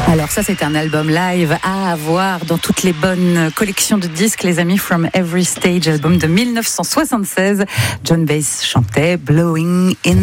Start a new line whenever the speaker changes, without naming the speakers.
Alors ça, c'est un album live à avoir dans toutes les bonnes collections de disques, les amis. From Every Stage, album de 1976. Joan Baez chantait Blowing in